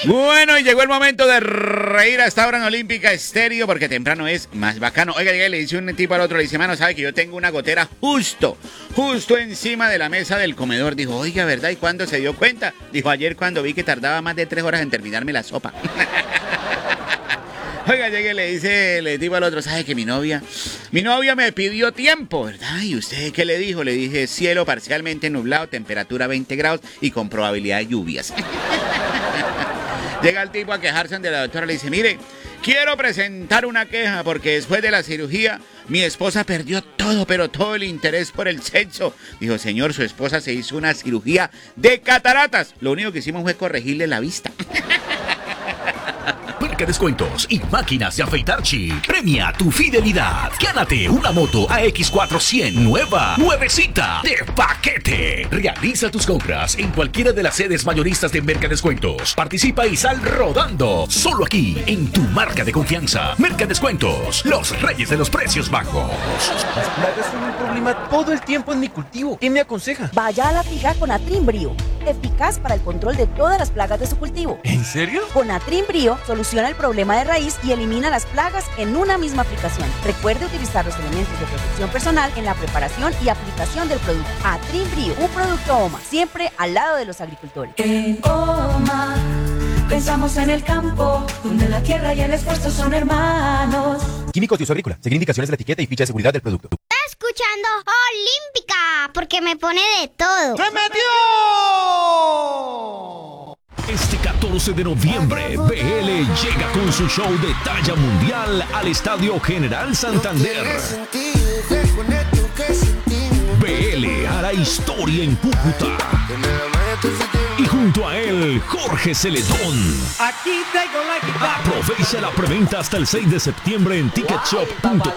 Bueno, y llegó el momento de reír a esta hora en Olímpica Estéreo, porque temprano es más bacano. Oiga, le dice un tipo al otro, le dice, mano, ¿sabe que yo tengo una gotera justo encima de la mesa del comedor? Dijo, oiga, ¿verdad? ¿Y cuándo se dio cuenta? Dijo, ayer cuando vi que tardaba más de 3 horas en terminarme la sopa. Oiga, llegue, le digo al otro, ¿sabe que mi novia me pidió tiempo, ¿verdad? ¿Y usted qué le dijo? Le dije, cielo parcialmente nublado, temperatura 20 grados y con probabilidad de lluvias. Llega el tipo a quejarse ante la doctora, le dice, mire, quiero presentar una queja porque después de la cirugía mi esposa perdió todo, pero todo el interés por el sexo. Dijo, señor, su esposa se hizo una cirugía de cataratas. Lo único que hicimos fue corregirle la vista. Marca Descuentos y Máquinas de Afeitar Chic. Premia tu fidelidad. Gánate una moto AX400 nuevecita, de paquete. Realiza tus compras en cualquiera de las sedes mayoristas de Merca Descuentos. Participa y sal rodando. Solo aquí, en tu marca de confianza. Merca Descuentos, los reyes de los precios bajos. Las plagas son un problema todo el tiempo en mi cultivo. ¿Qué me aconseja? Vaya a la fija con Atrim Brio, eficaz para el control de todas las plagas de su cultivo. ¿En serio? Con Atrim Brio soluciona el problema de raíz y elimina las plagas en una misma aplicación. Recuerde utilizar los elementos de protección personal en la preparación y aplicación del producto. Atrim Brio, un producto OMA, siempre al lado de los agricultores. En OMA pensamos en el campo, donde la tierra y el esfuerzo son hermanos. Químicos de uso agrícola. Seguir indicaciones de la etiqueta y ficha de seguridad del producto. Escuchando Olímpica, porque me pone de todo. ¡Se metió! Este 14 de noviembre, BL llega con su show de talla mundial al Estadio General Santander. BL hará historia en Cúcuta. Y junto a él, Jorge Celedón. Aquí traigo la guitarra. Aprovecha la preventa hasta el 6 de septiembre en ticketshop.com.co.